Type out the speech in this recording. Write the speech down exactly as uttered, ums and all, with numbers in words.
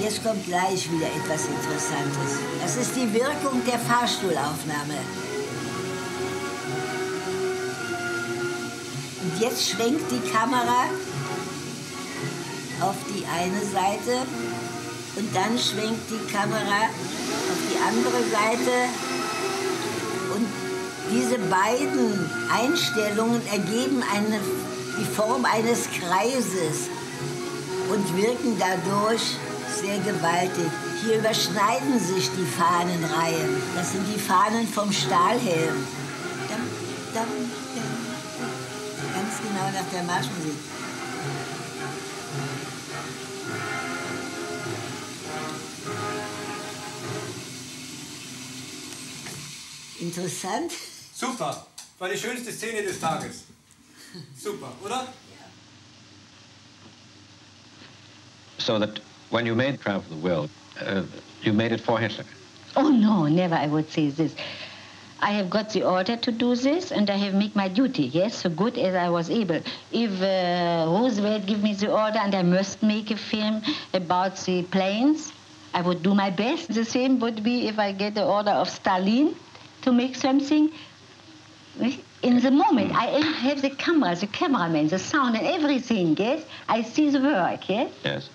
Jetzt kommt gleich wieder etwas Interessantes. Das ist die Wirkung der Fahrstuhlaufnahme. Und jetzt schwenkt die Kamera auf die eine Seite und dann schwenkt die Kamera auf die andere Seite. Und diese beiden Einstellungen ergeben eine, die Form eines Kreises und wirken dadurch sehr gewaltig. Hier überschneiden sich die Fahnenreihen. Das sind die Fahnen vom Stahlhelm. Dam, dam, dam. Ganz genau nach der Marschmusik. Interessant. Super. War die schönste Szene des Tages. Super, oder? So that when you made Triumph of the Will, uh, you made it for Hitler? Oh, no, never I would say this. I have got the order to do this, and I have made my duty, yes, so good as I was able. If uh, Roosevelt give me the order and I must make a film about the planes, I would do my best. The same would be if I get the order of Stalin to make something. In the moment, I have the camera, the cameraman, the sound and everything, yes? I see the work, yes? Yes.